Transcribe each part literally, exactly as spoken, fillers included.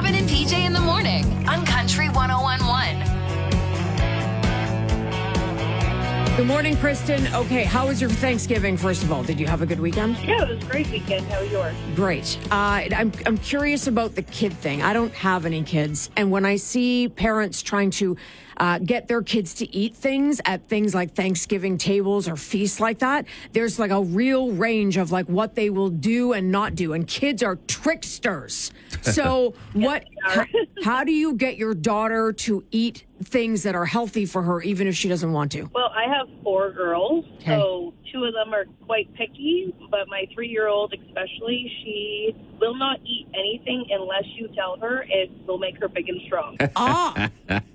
Kevin and P J in the morning on Country one oh one point one. Good morning, Kristen. Okay, how was your Thanksgiving, first of all? Did you have a good weekend? Yeah, it was a great weekend. How was yours? Great. Uh, I'm, I'm curious about the kid thing. I don't have any kids. And when I see parents trying to uh, get their kids to eat things at things like Thanksgiving tables or feasts like that, there's like a real range of like what they will do and not do. And kids are tricksters. So what? how, how do you get your daughter to eat things that are healthy for her, even if she doesn't want to? Well, I have four girls, Okay. so two of them are quite picky, but my three-year-old especially, she will not eat anything unless you tell her it will make her big and strong. Ah,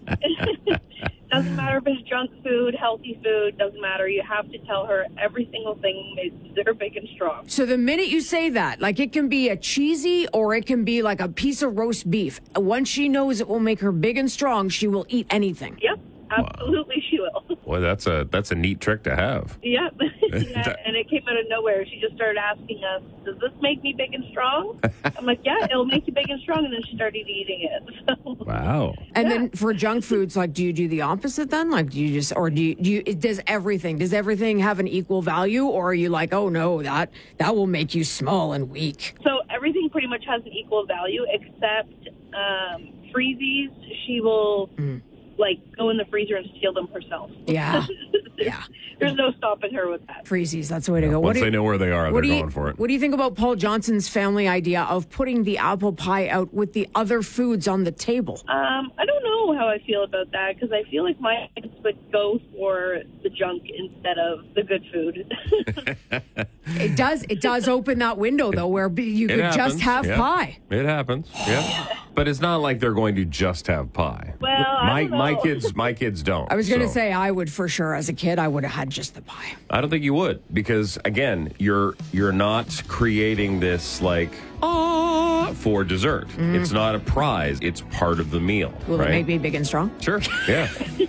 Doesn't matter if it's junk food, healthy food, doesn't matter. You have to tell her every single thing makes her big and strong. so the minute you say that, like it can be a cheesy or it can be like a piece of roast beef. Once she knows it will make her big and strong, she will eat anything. Yep, absolutely she will. Boy, that's a that's a neat trick to have. Yep. Yeah, and it came out of nowhere. She just started asking us, does this make me big and strong? I'm like, yeah, it'll make you big and strong. And then she started eating it. So. Wow. And then for junk foods, like, do you do the opposite then? Like, do you just, or do you, do you, it does everything, does everything have an equal value? Or are you like, oh no, that, that will make you small and weak? So everything pretty much has an equal value except um, freezies. She will, Mm. like, go in the freezer and steal them herself. Yeah. Yeah. There's no stopping her with that. Freezies, that's the way to go. Once do they you- know where they are, what they're do you- going for it. What do you think about Paul Johnson's family idea of putting the apple pie out with the other foods on the table? Um, I don't know how I feel about that because I feel like my kids would go for the junk instead of the good food. It does. It does open that window though, where b- you It could happens, just have yeah. pie. It happens. Yeah. But it's not like they're going to just have pie. Well, I my don't know. my kids my kids don't. I was going to so. say I would for sure. As a kid, I would have had just the pie. I don't think you would because again, you're you're not creating this like ah for dessert. It's not a prize. It's part of the meal. Will right? it make me big and strong? Sure. Yeah.